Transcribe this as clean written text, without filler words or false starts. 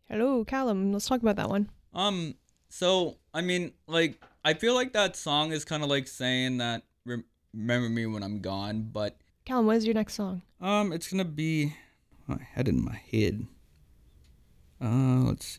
Hello, Callum. Let's talk about that one. So I mean, like, I feel like that song is kind of like saying that remember me when I'm gone, but Callum, what is your next song? it's gonna be I had it in my head. Let's see.